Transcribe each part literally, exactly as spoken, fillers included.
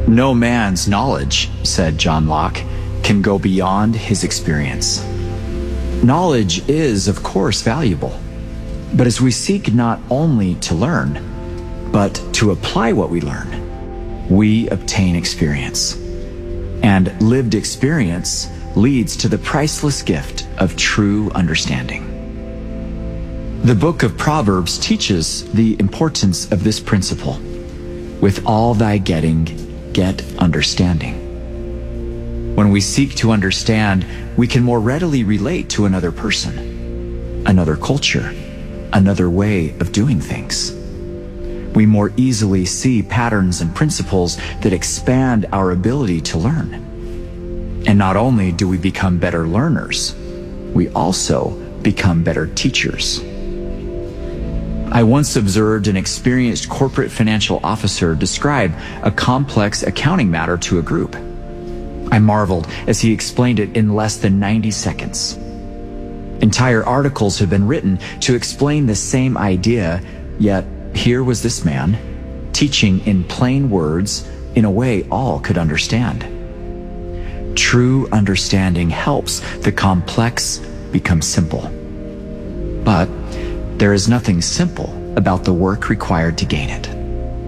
No man's knowledge, said John Locke, can go beyond his experience. Knowledge is, of course, valuable, but as we seek not only to learn, but to apply what we learn, we obtain experience. And lived experience leads to the priceless gift of true understanding. The book of Proverbs teaches the importance of this principle. With all thy getting, get understanding. When we seek to understand, we can more readily relate to another person, another culture, another way of doing things. We more easily see patterns and principles that expand our ability to learn. And not only do we become better learners, we also become better teachers. I once observed an experienced corporate financial officer describe a complex accounting matter to a group. I marveled as he explained it in less than ninety seconds. Entire articles have been written to explain the same idea, yet here was this man teaching in plain words in a way all could understand. True understanding helps the complex become simple. But there is nothing simple about the work required to gain it.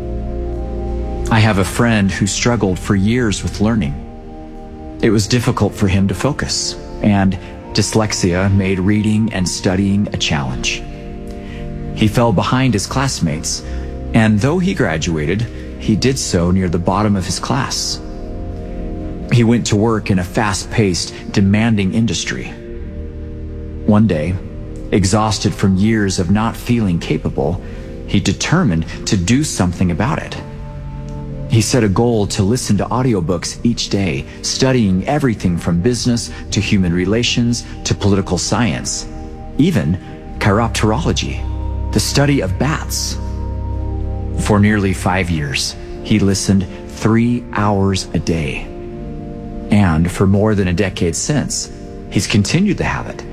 I have a friend who struggled for years with learning. It was difficult for him to focus, and dyslexia made reading and studying a challenge. He fell behind his classmates, and though he graduated, he did so near the bottom of his class. He went to work in a fast-paced, demanding industry. One day, exhausted from years of not feeling capable, he determined to do something about it. He set a goal to listen to audiobooks each day, studying everything from business to human relations to political science, even chiropterology, the study of bats. For nearly five years, he listened three hours a day. And for more than a decade since, he's continued the habit.